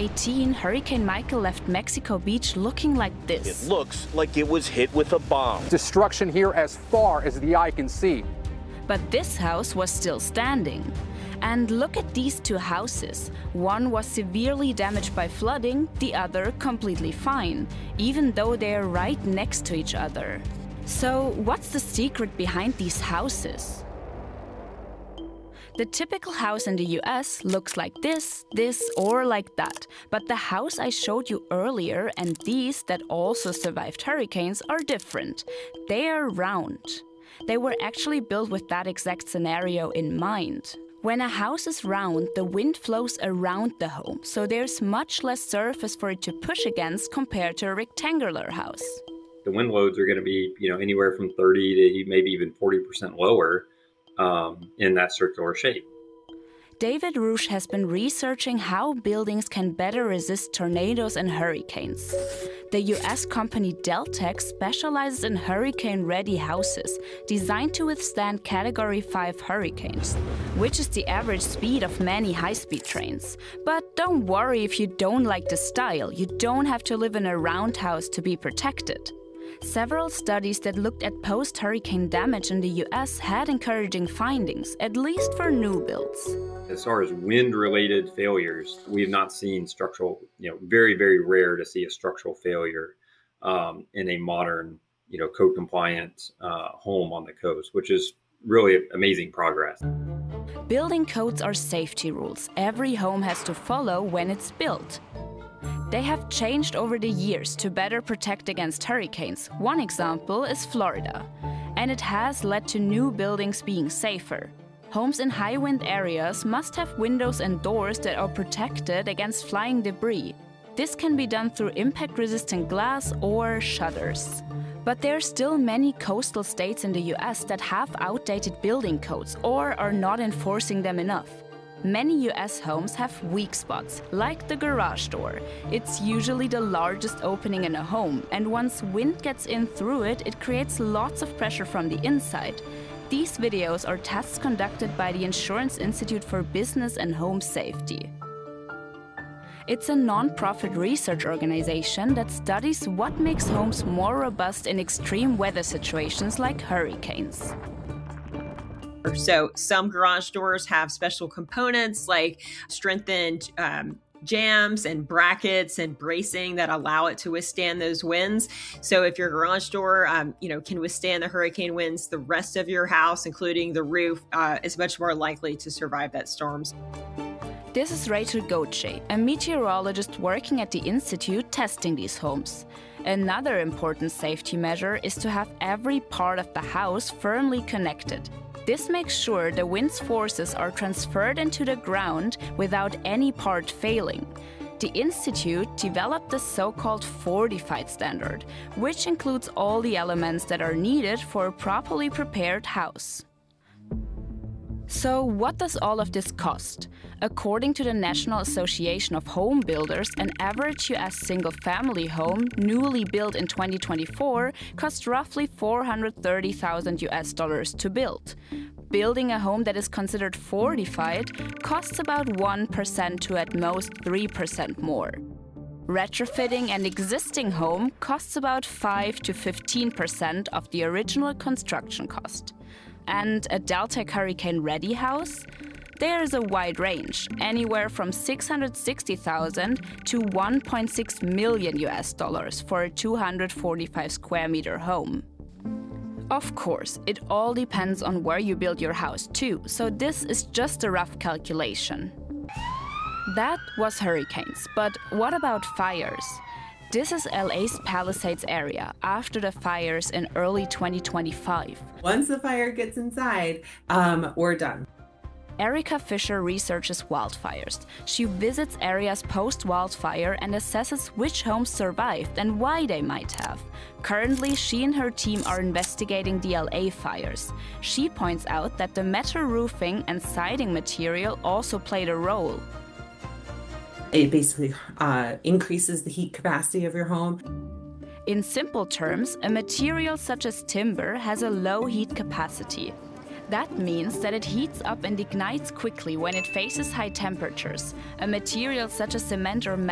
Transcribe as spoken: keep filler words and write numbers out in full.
eighteen, Hurricane Michael left Mexico Beach looking like this. It looks like it was hit with a bomb. Destruction here as far as the eye can see. But this house was still standing. And look at these two houses. One was severely damaged by flooding, the other completely fine, even though they are right next to each other. So what's the secret behind these houses? The typical house in the U S looks like this, this, or like that. But the house I showed you earlier and these that also survived hurricanes are different. They are round. They were actually built with that exact scenario in mind. When a house is round, the wind flows around the home, so there's much less surface for it to push against compared to a rectangular house. The wind loads are going to be, you know, anywhere from thirty to maybe even forty percent lower um, in that circular shape. David Rouge has been researching how buildings can better resist tornadoes and hurricanes. The U S company Deltek specializes in hurricane-ready houses designed to withstand Category five hurricanes, which is the average speed of many high-speed trains. But don't worry if you don't like the style, you don't have to live in a roundhouse to be protected. Several studies that looked at post-hurricane damage in the U S had encouraging findings, at least for new builds. As far as wind-related failures, we have not seen structural, you know, very, very rare to see a structural failure um, in a modern, you know, code-compliant uh, home on the coast, which is really amazing progress. Building codes are safety rules every home has to follow when it's built. They have changed over the years to better protect against hurricanes. One example is Florida, and it has led to new buildings being safer. Homes in high wind areas must have windows and doors that are protected against flying debris. This can be done through impact-resistant glass or shutters. But there are still many coastal states in the U S that have outdated building codes or are not enforcing them enough. Many U S homes have weak spots, like the garage door. It's usually the largest opening in a home, and once wind gets in through it, it creates lots of pressure from the inside. These videos are tests conducted by the Insurance Institute for Business and Home Safety. It's a non-profit research organization that studies what makes homes more robust in extreme weather situations like hurricanes. So some garage doors have special components like strengthened um, jambs and brackets and bracing that allow it to withstand those winds. So if your garage door, um, you know, can withstand the hurricane winds, the rest of your house, including the roof, uh, is much more likely to survive that storms. This is Rachel Gauthier, a meteorologist working at the Institute testing these homes. Another important safety measure is to have every part of the house firmly connected. This makes sure the wind's forces are transferred into the ground without any part failing. The Institute developed the so-called Fortified standard, which includes all the elements that are needed for a properly prepared house. So what does all of this cost? According to the National Association of Home Builders, an average U S single-family home, newly built in twenty twenty-four, costs roughly four hundred thirty thousand U S dollars to build. Building a home that is considered fortified costs about one percent to at most three percent more. Retrofitting an existing home costs about five to fifteen percent of the original construction cost. And a Deltek hurricane-ready house? There is a wide range, anywhere from six hundred sixty thousand to one point six million U S dollars for a two hundred forty-five square meter home. Of course, it all depends on where you build your house too, so this is just a rough calculation. That was hurricanes, but what about fires? This is L A's Palisades area after the fires in early twenty twenty-five. Once the fire gets inside, um, we're done. Erica Fisher researches wildfires. She visits areas post-wildfire and assesses which homes survived and why they might have. Currently, she and her team are investigating the L A fires. She points out that the metal roofing and siding material also played a role. It basically uh, increases the heat capacity of your home. In simple terms, a material such as timber has a low heat capacity. That means that it heats up and ignites quickly when it faces high temperatures. A material such as cement or metal